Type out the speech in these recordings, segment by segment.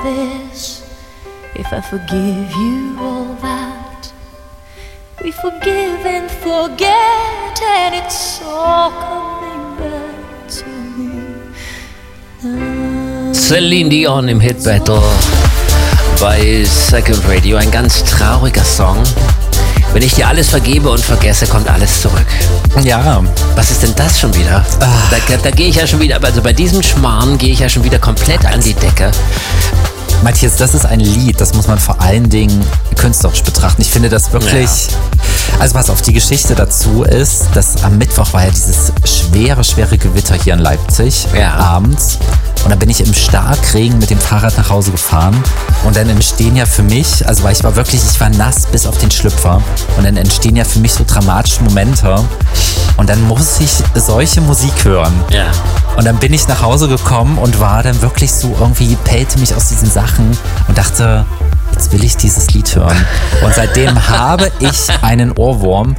this, if I forgive you all that, we forgive and forget, and it's all coming back to me. Celine Dion im Hit Battle bei Second Radio. Ein ganz trauriger Song. Wenn ich dir alles vergebe und vergesse, kommt alles zurück. Ja. Was ist denn das schon wieder? Da gehe ich ja schon wieder, also bei diesem Schmarrn gehe ich ja schon wieder komplett an die Decke. Matthias, das ist ein Lied, das muss man vor allen Dingen künstlerisch betrachten. Ich finde das wirklich... Ja. Also pass auf, die Geschichte dazu ist, dass am Mittwoch war ja dieses schwere Gewitter hier in Leipzig abends. Und dann bin ich im Starkregen mit dem Fahrrad nach Hause gefahren. Und dann entstehen ja für mich, also ich war nass bis auf den Schlüpfer. Und dann entstehen ja für mich so dramatische Momente. Und dann muss ich solche Musik hören. Ja. Und dann bin ich nach Hause gekommen und war dann wirklich so irgendwie, pellte mich aus diesen Sachen und dachte, jetzt will ich dieses Lied hören. Und seitdem habe ich einen Ohrwurm.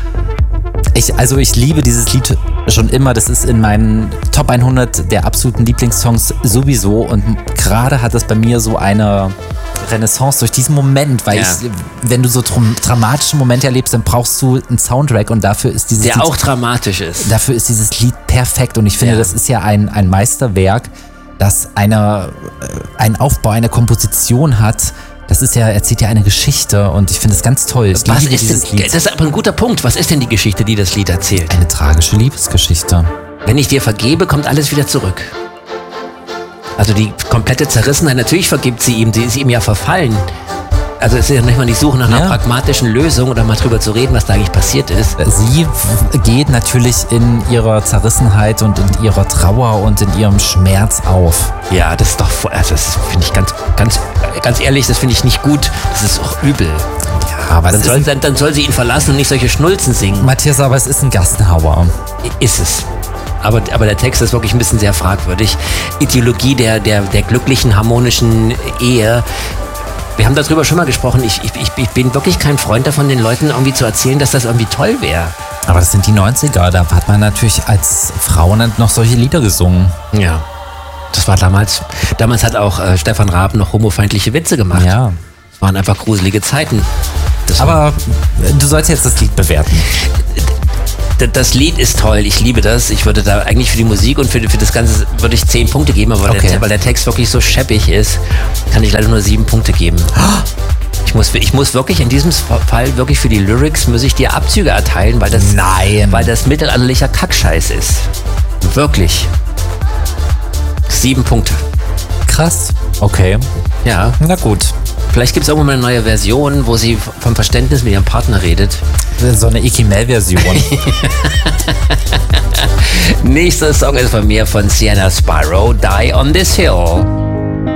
Ich liebe dieses Lied schon immer. Das ist in meinen Top 100 der absoluten Lieblingssongs sowieso. Und gerade hat es bei mir so eine Renaissance durch diesen Moment, weil wenn du so dramatische Momente erlebst, dann brauchst du einen Soundtrack und dafür ist dieses Lied... Der auch dramatisch ist. Dafür ist dieses Lied perfekt und ich finde, das ist ja ein Meisterwerk, das einen Aufbau, eine Komposition hat. Das ist ja, erzählt ja eine Geschichte und ich finde es ganz toll. Was ist denn, das ist aber ein guter Punkt. Was ist denn die Geschichte, die das Lied erzählt? Eine tragische Liebesgeschichte. Wenn ich dir vergebe, kommt alles wieder zurück. Also die komplette Zerrissenheit, natürlich vergibt sie ihm, sie ist ihm ja verfallen. Also es ist ja nicht mal die Suche nach einer pragmatischen Lösung oder mal drüber zu reden, was da eigentlich passiert ist. Sie geht natürlich in ihrer Zerrissenheit und in ihrer Trauer und in ihrem Schmerz auf. Ja, das ist doch, also das finde ich ganz ehrlich, das finde ich nicht gut. Das ist auch übel. Ja, aber dann soll sie ihn verlassen und nicht solche Schnulzen singen. Matthias, aber es ist ein Gassenhauer. Ist es. Aber der Text ist wirklich ein bisschen sehr fragwürdig. Ideologie der glücklichen, harmonischen Ehe. Wir haben darüber schon mal gesprochen. Ich bin wirklich kein Freund davon, den Leuten irgendwie zu erzählen, dass das irgendwie toll wäre. Aber das sind die 90er. Da hat man natürlich als Frau noch solche Lieder gesungen. Ja. Das war damals. Damals hat auch Stefan Raab noch homofeindliche Witze gemacht. Ja. Das waren einfach gruselige Zeiten. Aber du sollst jetzt das Lied bewerten. Das Lied ist toll, ich liebe das. Ich würde da eigentlich für die Musik und für das Ganze würde ich 10 Punkte geben, aber weil der Text wirklich so scheppig ist, kann ich leider nur 7 Punkte geben. Ich muss wirklich in diesem Fall wirklich für die Lyrics muss ich dir Abzüge erteilen, weil das mittelalterlicher Kackscheiß ist. Wirklich. 7 Punkte. Krass. Okay. Ja. Na gut. Vielleicht gibt es irgendwann mal eine neue Version, wo sie vom Verständnis mit ihrem Partner redet. So eine Ikimel-Version. Nächster Song ist von mir von Sienna Spyro, Die on This Hill.